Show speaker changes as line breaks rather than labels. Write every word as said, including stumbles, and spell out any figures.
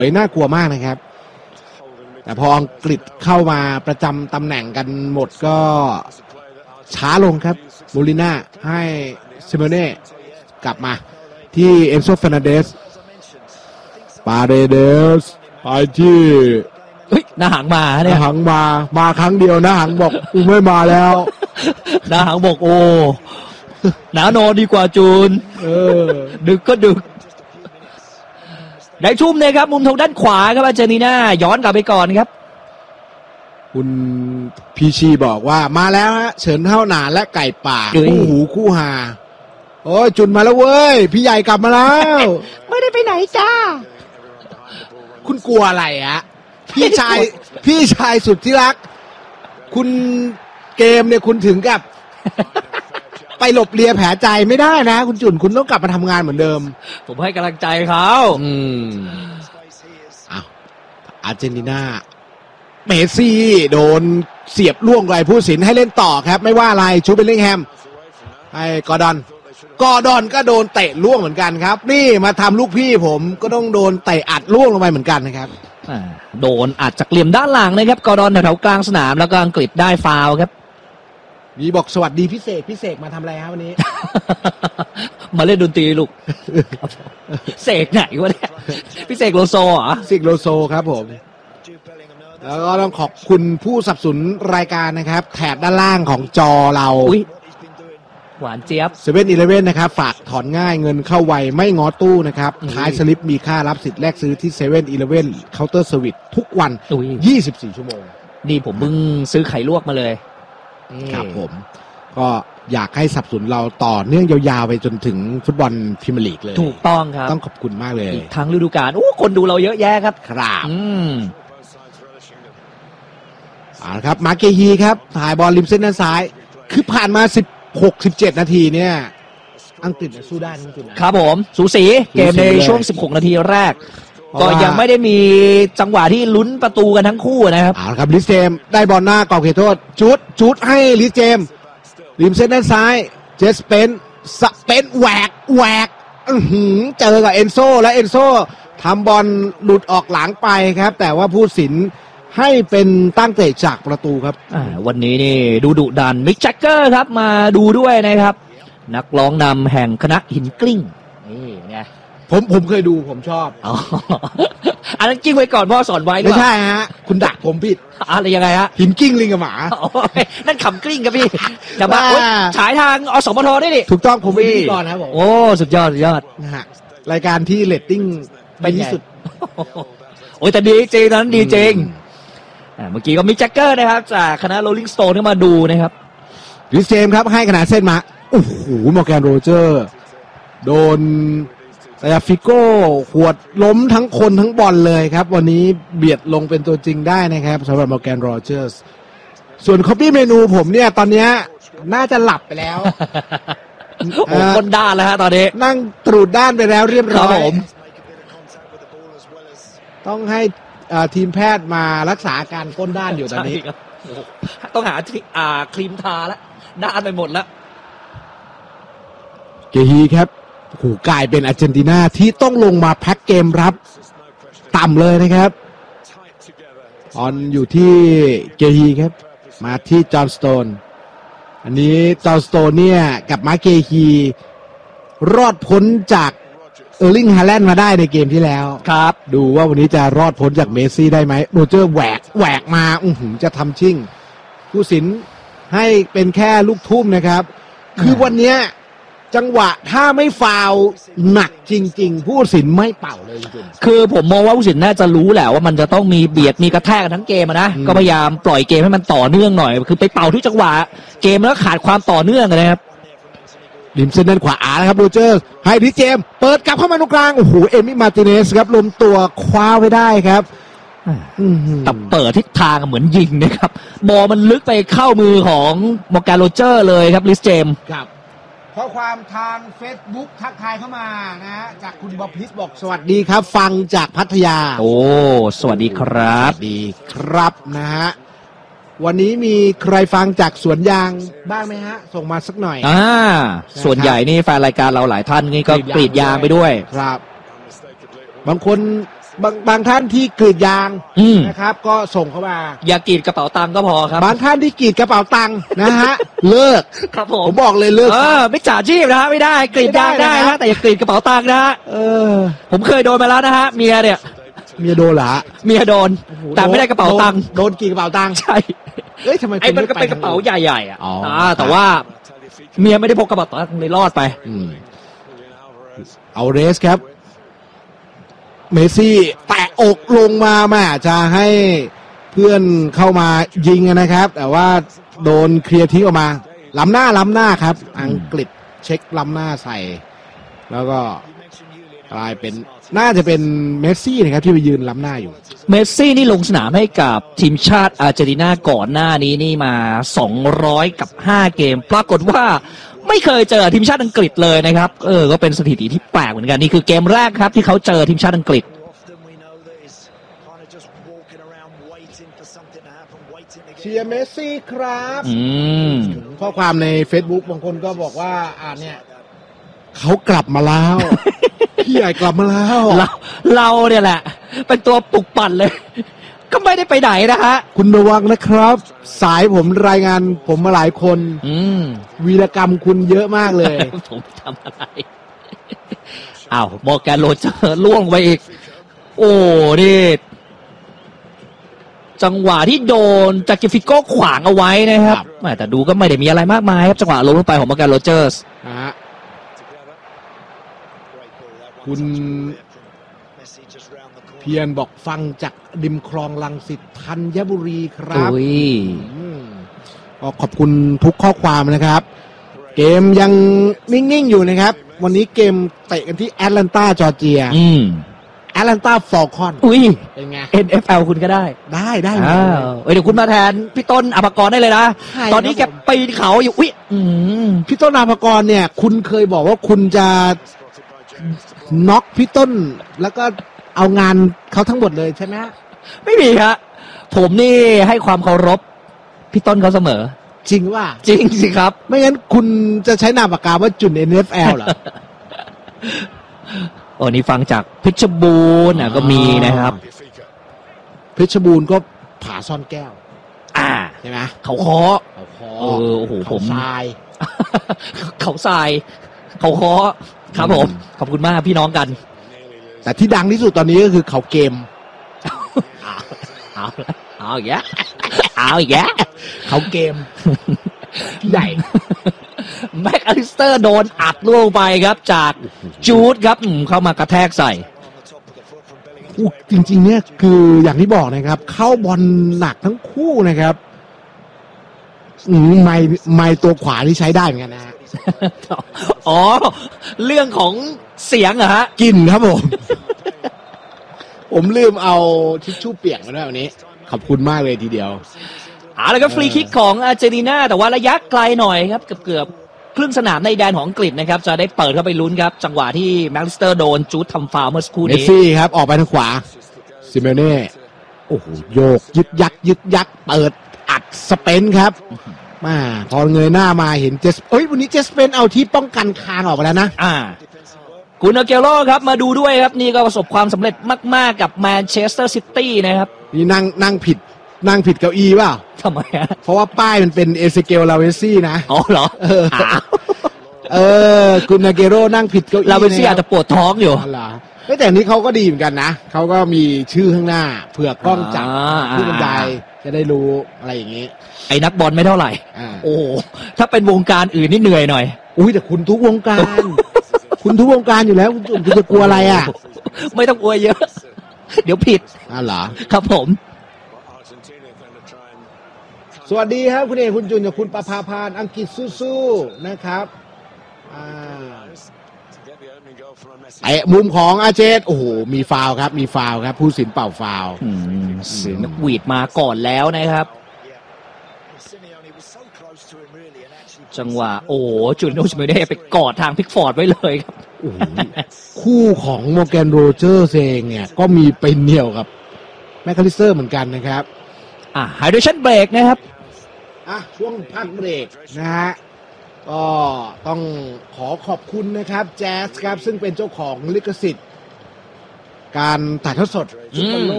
ยน่ากลัวมากนะครับแต่พออังกฤษเข้ามาประจำตำแหน่งกันหมดก็ช้าลงครับโมลิน่าให้ซิโมเน่กลับมาที่เอนโซ เฟร์นันเดสปาเรเดสไปที่
เฮ้ยนาหังมาเนี่ย
นาหังมามาครั้งเดียวนาหังบอกกูไม่มาแล้ว
นาหังบอกโอ้หนานอนดีกว่าจูน
เออ
ดึกก็ดึกได้ทุ่มเลยครับมุมทางด้านขวาครับอาร์เจนตินาย้อนกลับไปก่อนครับ
คุณพีชีบอกว่ามาแล้วฮะเฉินเท่าหนานและไก่ป่าคู่หูคู่หาโอ้ยจุนมาแล้วเว้ยพี่ใหญ่กลับมาแล้ว
ไม่ได้ไปไหนจ้า
คุณกลัวอะไรอะพี่ชายพี่ชายสุดที่รักคุณเกมเนี่ยคุณถึงกับไปหลบเลียแผลใจไม่ได้นะคุณจุนคุณต้องกลับมาทำงานเหมือนเดิม
ผมให้กำลังใจเขา
อืมอ้าวอาร์เจนตินาเมสซี่โดนเสียบล่วงไกลผู้สินให้เล่นต่อครับไม่ว่าอะไรชูเบลลิงแฮมให้กอร์ดอนกอร์ดอนก็โดนเตะล่วงเหมือนกันครับนี่มาทำลูกพี่ผมก็ต้องโดนเตะอัดล่วงลงไปเหมือนกันนะครับ
โดนอัดจากเหลี่ยมด้านหลังนะครับกอร์ดอนแถวกลางสนามแล้วก็อังกฤษได้ฟาวล์ครับ
มีบอกสวัสดีพิเศษพิเศษมาทำอะไรครับวันนี้
มาเล่นดนตรีลูก เสกไหนวะเนี่ยพิเศษโลโซเหรอ
พิเศษโลโซครับผมแล้วก็ต้องขอบคุณผู้สนับสนุนรายการนะครับแถบด้านล่างของจอเรา
หวานเจี๊ยบ
เซเว่นอีเลฟเว่น นะครับฝากถอนง่ายเงินเข้าไวไม่ง้อตู้นะครับท้ายสลิปมีค่ารับสิทธิ์แลกซื้อที่ เซเว่นอีเลฟเว่น เคาน์เตอร์เซอร์วิสทุกวันยี่สิบสี่ชั่วโมง
นี่ผมเพิ่งซื้อไข่ลวกมาเลย
ครับผมก็อยากให้สนับสนุนเราต่อเนื่องยาวๆไปจนถึงฟุตบอลพรีเมียร์ลีกเลย
ถูกต้องครับ
ต้องขอบคุณมากเลย
อีกทั้งฤดูกาลโอ้คนดูเราเยอะแยะครับ
ครับอืมอ่าครับมาเกฮีครับถ่ายบอลริมเส้นด้านซ้ายคือผ่านมาสิบหก สิบเจ็ดนาทีเนี่ยอังกฤษสู้ได้จริงๆ
นะครับผมสูสีเกมในช่วงสิบหกนาทีแรกก็ยังไม่ได้มีจังหวะที่ลุ้นประตูกันทั้งคู่นะครับ
เอาครับลิสเจมได้บอลหน้ากรอบเขตโทษจุดจุดให้ลิสเจมริมเส้นด้านซ้ายเจสเปนสเปนแหวกแหวกเจอกับเอนโซและเอนโซทำบอลหลุดออกหลังไปครับแต่ว่าผู้สินให้เป็นตั้งเตะจากประตูครับ
วันนี้นี่ดูดุดันมิกแจ็คเกอร์ครับมาดูด้วยนะครับนักร้องนำแห่งคณะหินกลิ้งนี่ไง
ผมผมเคยดูผมชอบ
อ๋ออันนั้นกิ้งไว้ก่อนพ่อสอนไว้
ไม่ใช่ฮะคุณดักผมผิด
อะไรยังไงฮะ
หินกิ้งลิงกับหมา
นั่นขำกลิ้งครับพี่แต่ว่าฉายทางอสมทได้ดิ
ถูกต้องผมเป็นพิธีกรครับผม
โอ้สุดยอดสุดยอด
นะฮะรายการที่เรตติ้งไปที่สุด
โอ้ยแต่ดีจริงนั้นดีจริงเมื่อกี้ก็มิกแจ็คเกอร์นะครับจากคณะโรลลิงสโตนเข้ามาดูนะครับ
ริสเจมครับให้ขนาดเส้นมาโอ้โหมอร์แกนโรเจอร์โดนแต่ฟิโก้ขวดล้มทั้งคนทั้งบอลเลยครับวันนี้เบียดลงเป็นตัวจริงได้นะครับสำหรับมอร์แกนโรเจอร์สส่วนคอฟฟี่เมนูผมเนี่ยตอนนี้น่าจะหลับไปแล้ว
โอ้คนด้านแล้วฮะตอนนี้
นั่งตรูดด้านไปแล้วเรียบร้อยต้องให้ทีมแพทย์มารักษาการก้นด้านอยู่ตอนนี้
ต้องหาอ่าครีมทาแล้วด้านไปหมดแล้ว
เกฮีครับโหกลายเป็นอาร์เจนตินาที่ต้องลงมาแพ็คเกมรับต่ำเลยนะครับออนอยู่ที่เกฮีครับมาที่จอห์นสโตนอันนี้จอห์นสโตนเนี่ยกับมาเกฮีรอดพ้นจากเออร์ลิงฮาแลนด์มาได้ในเกมที่แล้ว
ครับ
ดูว่าวันนี้จะรอดพ้นจากเมสซี่ได้ไหมโรเจอร์แหวกแหวกมาอื้อหือจะทำชิ่งผู้สินให้เป็นแค่ลูกทุ่มนะครับคือวันนี้จังหวะถ้าไม่ฟาวหนักจริงๆผู้สินไม่เป่าเลยจริง
ๆคือผมมองว่าผู้สินน่าจะรู้แหละว่ามันจะต้องมีเบียดมีกระแทกกันทั้งเกมนะก็พยายามปล่อยเกมให้มันต่อเนื่องหน่อยคือไปเป่าทุกจังหวะเกมแล้วขาดความต่อเนื่องนะครับ
ริมเส้นด้านขวาอานะครับโรเจอร์ให้ดิเจมเปิดกลับเข้ามาตรงกลางโอ้โหเอมิมาร์ติเนสครับล้มตัวคว้าไว้ได้ครับ
แต่เปิดทิศทางเหมือนยิงนะครับบอลมันลึกไปเข้ามือของมอร์แกนโรเจอร์เลยครับลิสเจม
ครับข้อความทาง Facebook ทักทายเข้ามานะฮะจากคุณบอพิสบอกสวัสดีครับฟังจากพัทยา
โอ้สวัสดีครับ
สวัสดีครับนะฮะวันนี้มีใครฟังจากสวนยางบ้างไหมฮะส่งมาสักหน่อย
อ่าส่วนใหญ่นี่แฟนรายการเราหลายท่านนี่ก็กรีดยางไปด้วย
ครับบางคนบางบางท่านที่กรีดยาง
อืม
นะครับก็ส่งเข้ามา
อย่ากรีดกระเป๋าตังค์ก็พอครับ
บางท่านที่กรีดกระเป๋าตังค์นะฮะ เลิก
ครับผ
ผม มบอกเลยเลิก
เออไม่จ่าชีพนะฮะไม่ได้กรีดยาง
ไม่ได้
ได้
นะ
ฮะแต่อย่ากรีดกระเป๋าตังค์นะฮะ
เออ
ผมเคยโดนมาแล้วนะฮะเมียเนี่ย
เมียโดนเหรอ
เมียโดนแต่ไม่ได้กระเป๋าตังค์
โดนกรีดกระเป๋าตังค์
ใช่
เอ้ยทำไม
ไอ้มันก็
คุณ
เป็น
ไม่
กระเป๋าใหญ่ๆอ่ะ
อ๋ออ่
อ่าแต่ว่าเมียไม่ได้พกกระเป๋าตังค์เลยรอดไป
อืมเอาเรสครับ เมสซี่แตะอกลงมาแม่จะให้เพื่อนเข้ามายิงนะครับ แต่ว่าโดนเคลียร์ทิ้งออกมาล้ำหน้าล้ำหน้าครับ อังกฤษเช็คล้ำหน้าใส่ แล้วก็กลายเป็นน่าจะเป็นเมสซี่นะครับที่ไปยืนล้ำหน้าอยู่
เมสซี่นี่ลงสนามให้กับทีมชาติอาร์เจนตินาก่อนหน้านี้นี่มาสองร้อยกับห้าเกม ปรากฏว่าไม่เคยเจอทีมชาติอังกฤษเลยนะครับเออก็เป็นสถิติที่แปลกเหมือนกันนี่คือเกมแรกครับที่เขาเจอทีมชาติอังกฤษ
เชียร์เมสซี่ครับ
อืม
ข้อความใน Facebook บางคนก็บอกว่าอ่าเนี่ยเขากลับมาแล้ว พี่ใหญ่กลับมาแล้ว
เราเราเนี่ยแหละ เป็นตัวปลุกปั่นเลย ก็ไม่ได้ไปไหนนะฮะ
คุณระวังนะครับ สายผมรายงานผมมาหลายคน
อืม
วีรกรรมคุณเยอะมากเลย
ผมทำอะไร อ้าวมอร์แกนโรเจอร์ล่วงไปอีก โอ้นี่จังหวะที่โดนจากกิฟิโก้ขวางเอาไว้นะครับ
ครับ
แหม่แต่ดูก็ไม่ได้มีอะไรมากมายครับ จังหวะล้มลงไปของมอร์แกนโรเจอร์ส
นะฮะคุณเพียรบอกฟังจากริมคลองลังสิตธัญบุรีครับ
อุ้ย
อืมก็ขอบคุณทุกข้อความนะครับ เกมยังนิ่ง ๆ อยู่นะครับ วันนี้เกมเตะกันที่แอตแลนตาจอร์เจีย
อืม
แอตแลนตาฟอลคอน
อุ้ย
เป็นไง
เอ็น เอฟ แอล คุณก็ได้
ได้ได้
อ้าวเอ้ยเดี๋ยวคุณมาแทนพี่ต้นอภกรได้เลยนะ
ใช่
ตอนนี้แก
ครับผม
ปีนเขาอยู่ อุ้ยอืม
พี่ต้นนาภกรเนี่ย คุณเคยบอกว่าคุณจะน็อกพี่ต้น แล้วก็เอางานเขาทั้งหมดเลยใช่ไหมฮะ
ไม่มีครับผมนี่ให้ความเคารพพี่ต้นเขาเสมอ
จริงว่า
จริงสิครับ
ไม่งั้นคุณจะใช้นามปากกาว่าจุน เอ็น เอฟ แอล เหรอ
โอ้นี่ฟังจากเพชรบูรณ์อ่ะก็มีนะครับ
เพชรบูรณ์ก็ผาซ่อนแก้ว
อ่า
ใช่ไหม
เขาคอ
เขาคอ
เออโอ้โห
เขา
ผม
ทราย
เขาทราย เขาคอครับผม ขอบคุณมากพี่น้องกัน
แต่ที่ดังที่สุดตอนนี้ก็คือเขาเกม
เอาเอาอีกแล้วเอาอีกแล้ว
เขาเกม ใหญ่
แม็กอลิสเตอร์โดนอัดล่วงไปครับ จากจูดครับอืมเข้ามากระแทกใส่
อู้จริงๆเนี่ยคืออย่างที่บอกนะครับ เข้าบอลหนักทั้งคู่นะครับอืมไม่ไม่ตัวขวาที่ใช้ได้เหมือนกันนะฮะ
อ๋อ เรื่องของเสียงเหรอฮะ
กินครับผม ผมลืมเอาทิชชู่เปียกมาด้วยวันนี้ ขอบคุณมากเลยทีเดียว
เอาละครับฟรีคิกของอาร์เจนตินาแต่ว่าระยะไกลหน่อยครับเกือบเกือบๆครึ่งสนามในแดนของอังกฤษนะครับ จะได้เปิดเข้าไปลุ้นครับ จังหวะที่แม็กลิสเตอร์โดนจูดทำฟาวล์เมื่อสักครู่
เมส
นี้
ซี่ครับ ออกไปทางขวาซิเมเน่โอ้โหโยก ยึดยักยึดยักเปิดอัดสเปนครับมาพอเงยหน้ามาเห็นเจสเอ้ยวันนี้เจสเปนเอาที่ป้องกันคางออกไปแล้วนะ
อ่ากุนอาเกโรครับมาดูด้วยครับ นี่ก็ประสบความสำเร็จมาก ๆ กับแมนเชสเตอร์ซิตี้นะครับ
นี่นั่งนั่งผิดนั่งผิดเก้าอี้เปล่า
ทำไมฮะ
เพราะว่าป้ายมันเป็นเอเซเกลลาเวซี่นะ
อ๋อเหรอ
เออ
อ้าว
เออคุณนาเกโรนั่งผิดเก้าอี้
ลาเวนซี่อาจจะปวดท้องอยู่
อ๋อเหรอเฮ้ยแต่อันนี้เขาก็ดีเหมือนกันนะเขาก็มีชื่อข้างหน้าเผื่อกล้องจับ
อ่า
ที่บันไดจะได้รู้อะไรอย่างนี้
ไอ้นักบอลไม่เท่าไหร่
อ่า
โอ้โหถ้าเป็นวงการอื่นนี่เหนื่อยหน่อย
อุ้ยแต่คุณทุกวงการ คุณทุกวงการอยู่แล้วคุณคุณจะกลัวอะไรอ่ะ
ไม่ต้องอวยเยอะ เดี๋ยวผิด
อ่าเหรอ
ครับผม
สวัสดีครับคุณเอกคุณจุนกับคุณประภาพานอังกฤษสู้ๆนะครับอ่าไอ้มุมของอาเจสโอ้โหมีฟาวล์ครับมีฟาวล์ครับผู้สินเป่าฟาวล์
อืมเสียงนักหวีดมาก่อนแล้วนะครับ จังหวะ โอ้โหจุนโนชเมเดไปกอดทางพิกฟอร์ดไว้เลยครับ
โอ้โหคู่ของโมแกนโรเจอร์เองเนี่ยก็มีไปเหนี่ยวกับแมคคาลิสเตอร์เหมือนกันนะครับ
อ่ะไฮเดรชั่นเบรกนะครับ
อ่ะช่วงพักเบรกนะฮะก็ต้องขอขอบคุณนะครับแจ๊สครับซึ่งเป็นเจ้าของลิขสิทธิ์การถ่ายทอดสดฟุตบอลโล